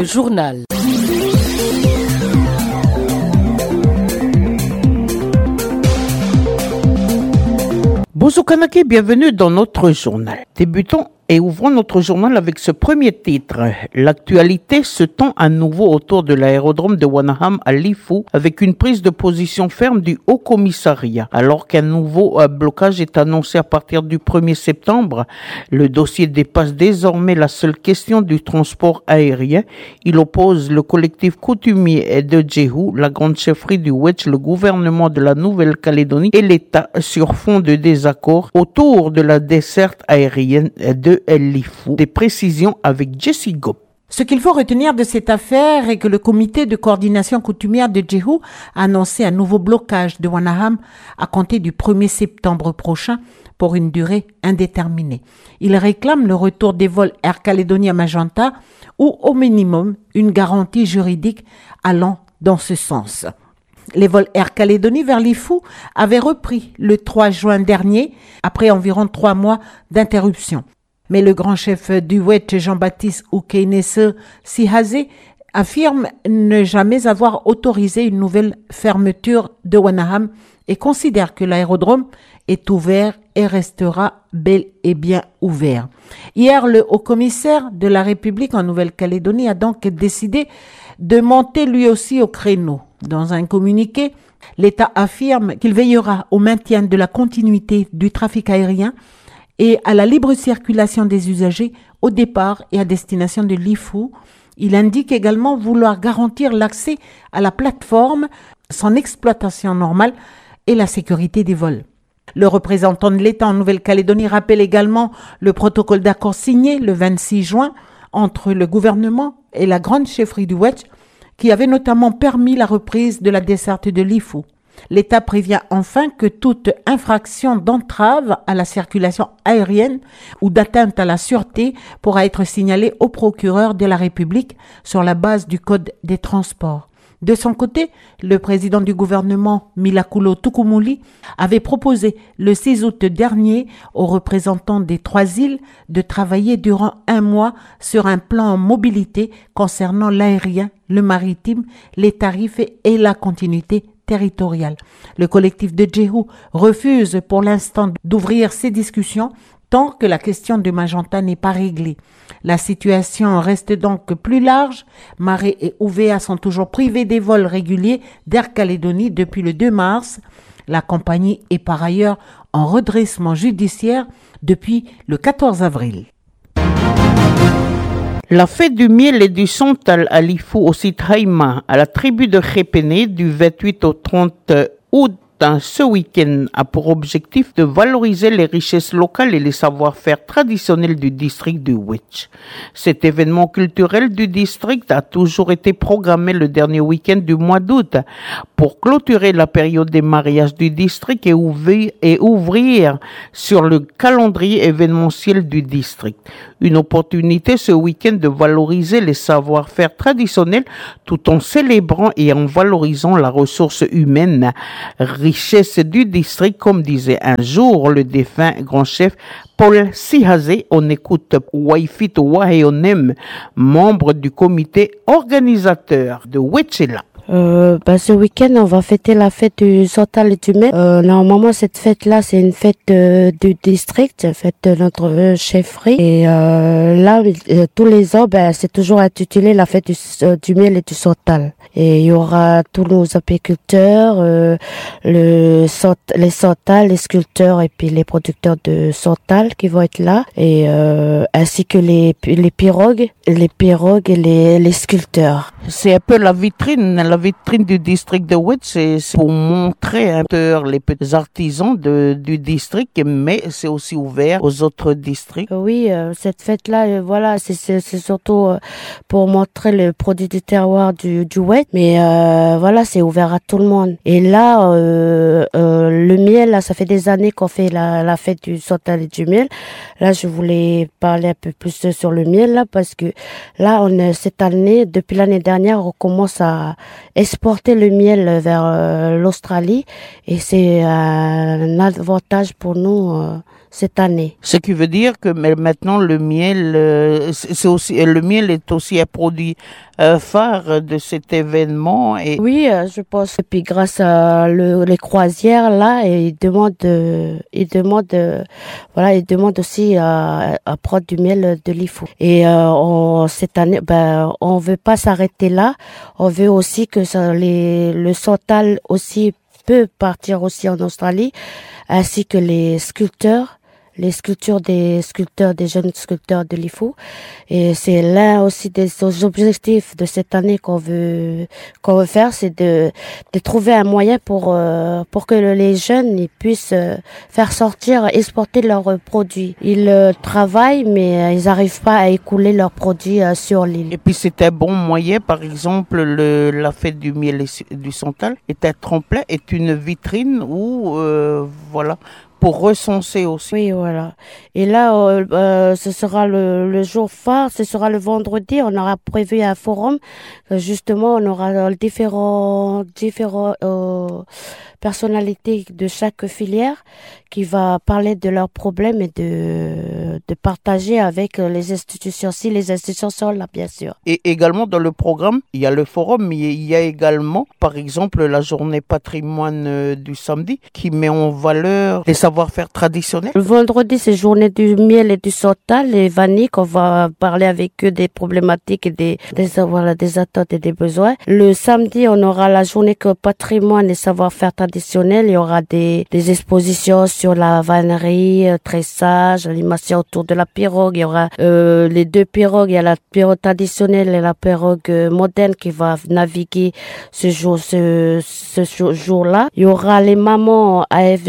Le journal. Bonjour Kanake, bienvenue dans notre journal. Débutons et ouvrons notre journal avec ce premier titre. L'actualité se tend à nouveau autour de l'aérodrome de Wanaham à Lifou avec une prise de position ferme du Haut Commissariat. Alors qu'un nouveau blocage est annoncé à partir du 1er septembre, le dossier dépasse désormais la seule question du transport aérien. Il oppose le collectif coutumier de Djehou, la grande chefferie du Wedj, le gouvernement de la Nouvelle-Calédonie et l'État sur fond de désaccord autour de la desserte aérienne de Lifou. Des précisions avec Jessie Gop. Ce qu'il faut retenir de cette affaire est que le comité de coordination coutumière de Djehou a annoncé un nouveau blocage de Wanaham à compter du 1er septembre prochain pour une durée indéterminée. Il réclame le retour des vols Air Calédonie à Magenta ou au minimum une garantie juridique allant dans ce sens. Les vols Air Calédonie vers Lifou avaient repris le 3 juin dernier après environ 3 mois d'interruption. Mais le grand chef du Wedj, Jean-Baptiste Oukénesse Sihazé, affirme ne jamais avoir autorisé une nouvelle fermeture de Wanaham et considère que l'aérodrome est ouvert et restera bel et bien ouvert. Hier, le haut-commissaire de la République en Nouvelle-Calédonie a donc décidé de monter lui aussi au créneau. Dans un communiqué, l'État affirme qu'il veillera au maintien de la continuité du trafic aérien et à la libre circulation des usagers au départ et à destination de Lifou. Il indique également vouloir garantir l'accès à la plateforme, son exploitation normale et la sécurité des vols. Le représentant de l'État en Nouvelle-Calédonie rappelle également le protocole d'accord signé le 26 juin entre le gouvernement et la grande chefferie du Wedj qui avait notamment permis la reprise de la desserte de Lifou. L'État prévient enfin que toute infraction d'entrave à la circulation aérienne ou d'atteinte à la sûreté pourra être signalée au procureur de la République sur la base du Code des transports. De son côté, le président du gouvernement, Milakulo Tukumuli, avait proposé le 6 août dernier aux représentants des 3 îles de travailler durant 1 mois sur un plan mobilité concernant l'aérien, le maritime, les tarifs et la continuité territoriale. Le collectif de Djehou refuse pour l'instant d'ouvrir ces discussions tant que la question de Magenta n'est pas réglée. La situation reste donc plus large. Maré et Ouvéa sont toujours privés des vols réguliers d'Air Calédonie depuis le 2 mars. La compagnie est par ailleurs en redressement judiciaire depuis le 14 avril. La fête du miel et du santal à Lifou au site Haïma, à la tribu de Khépéné, du 28 au 30 août, ce week-end a pour objectif de valoriser les richesses locales et les savoir-faire traditionnels du district du Wedj. Cet événement culturel du district a toujours été programmé le dernier week-end du mois d'août pour clôturer la période des mariages du district et ouvrir sur le calendrier événementiel du district. Une opportunité ce week-end de valoriser les savoir-faire traditionnels tout en célébrant et en valorisant la ressource humaine, richesse du district, comme disait un jour le défunt grand chef Paul Sihazé. On écoute Waifit Waheonem, membre du comité organisateur de Wetchela. Ce week-end, on va fêter la fête du santal et du miel. Normalement, cette fête-là, c'est une fête du district, une fête de notre chefferie. Et là, tous les ans, c'est toujours intitulé la fête du miel et du santal. Et il y aura tous nos apiculteurs, les santals, les sculpteurs et puis les producteurs de santal qui vont être là, et ainsi que les pirogues et les sculpteurs. C'est un peu la vitrine du district de Wedj, c'est pour montrer un peu les petits artisans du district, mais c'est aussi ouvert aux autres districts. Oui, cette fête-là, voilà, c'est surtout pour montrer le produit du terroir du Wedj, mais voilà, c'est ouvert à tout le monde. Et là, le miel, là, ça fait des années qu'on fait la fête du santal et du miel. Là, je voulais parler un peu plus sur le miel, là, parce que là, cette année, depuis l'année dernière, on commence à exporter le miel vers l'Australie, et c'est un avantage pour nous cette année. Ce qui veut dire que maintenant le miel est aussi un produit phare de cet événement. Et oui, je pense. Et puis grâce à les croisières là, ils demandent aussi à prendre du miel de l'IFO. Et cette année, on veut pas s'arrêter là. On veut aussi que le santal aussi peut partir aussi en Australie, ainsi que les sculptures des jeunes sculpteurs de l'IFO. Et c'est l'un aussi des objectifs de cette année qu'on veut faire, c'est de trouver un moyen pour que les jeunes ils puissent exporter leurs produits. Ils travaillent, mais ils n'arrivent pas à écouler leurs produits sur l'île. Et puis c'est un bon moyen, par exemple, la fête du miel et du santal est un tremplin, est une vitrine où, pour recenser aussi. Oui, voilà. Et là, ce sera le jour phare, ce sera le vendredi. On aura prévu un forum. Justement, on aura différents personnalités de chaque filière qui va parler de leurs problèmes et de partager avec les institutions, si les institutions sont là, bien sûr. Et également dans le programme, il y a le forum, mais il y a également, par exemple, la journée patrimoine du samedi qui met en valeur les savoir-faire traditionnels. Le vendredi, c'est journée du miel et du santal et vanille, qu'on va parler avec eux des problématiques et des attentes et des besoins. Le samedi, on aura la journée patrimoine et savoir-faire traditionnel. Il y aura des expositions sur la vannerie, tressage, animation autour de la pirogue. Il y aura les deux pirogues. Il y a la pirogue traditionnelle et la pirogue moderne qui va naviguer ce jour-là. Il y aura les mamans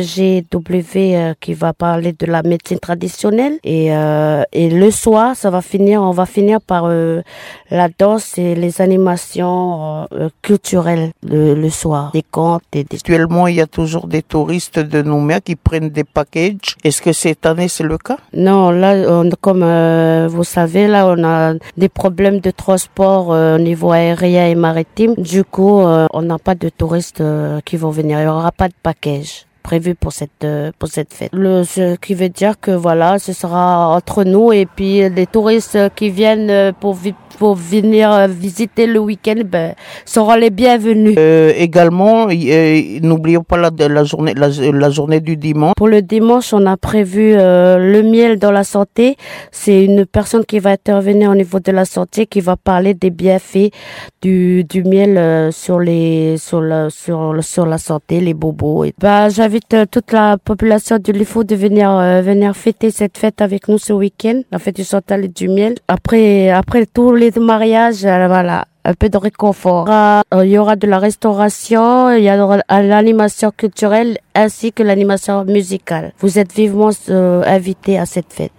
AFGW qui va parler de la médecine traditionnelle. Et le soir, on va finir par la danse et les animations culturelles le soir, des contes et des... Actuellement, il y a toujours des touristes de Nouméa qui prennent des packages. Est-ce que cette année, c'est le cas? Non, là, comme vous savez, là, on a des problèmes de transport au niveau aérien et maritime. Du coup, on n'a pas de touristes qui vont venir. Il n'y aura pas de package prévu pour cette fête. Ce qui veut dire que voilà, ce sera entre nous et puis les touristes qui viennent pour venir visiter le week-end, seront les bienvenus. Également, n'oublions pas la journée du dimanche. Pour le dimanche, on a prévu le miel dans la santé. C'est une personne qui va intervenir au niveau de la santé, qui va parler des bienfaits du miel sur la santé, les bobos. Et j'invite toute la population de l'IFO de venir fêter cette fête avec nous ce week-end, la fête du santal et du miel. Après tous les mariages, voilà, un peu de réconfort. Il y aura de la restauration, il y aura l'animation culturelle ainsi que l'animation musicale. Vous êtes vivement invités à cette fête.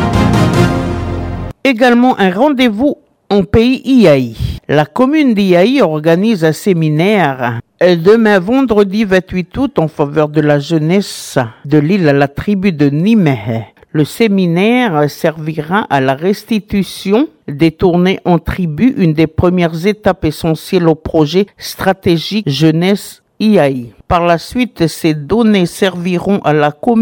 Également un rendez-vous en pays Iai. La commune d'Iai organise un séminaire demain vendredi 28 août en faveur de la jeunesse de l'île à la tribu de Nimehe. Le séminaire servira à la restitution des tournées en tribu, une des premières étapes essentielles au projet stratégique jeunesse Iai. Par la suite, ces données serviront à la commune